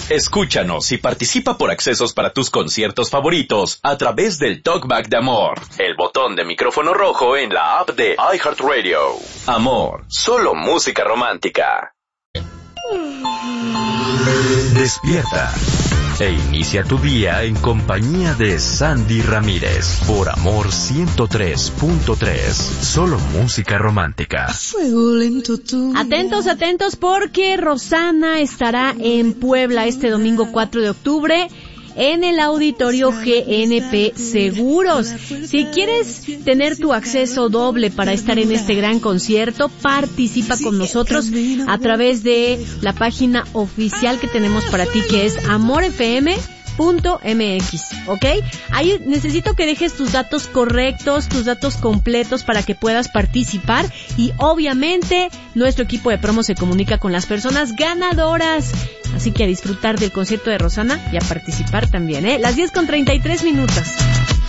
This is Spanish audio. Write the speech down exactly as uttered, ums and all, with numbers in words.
Escúchanos y participa por accesos para tus conciertos favoritos a través del Talkback de Amor, el botón de micrófono rojo en la app de iHeartRadio. Amor, solo música romántica. Despierta e inicia tu día en compañía de Sandy Ramírez por Amor ciento tres punto tres, solo música romántica. Atentos, atentos, porque Rosana estará en Puebla este domingo cuatro de octubre en el auditorio G N P Seguros. Si quieres tener tu acceso doble para estar en este gran concierto, participa con nosotros a través de la página oficial que tenemos para ti, que es amor f m punto m x, ¿ok? Ahí necesito que dejes tus datos correctos, tus datos completos para que puedas participar, y obviamente nuestro equipo de promo se comunica con las personas ganadoras. Así que a disfrutar del concierto de Rosana y a participar también, ¿eh? Las diez con treinta y tres minutos.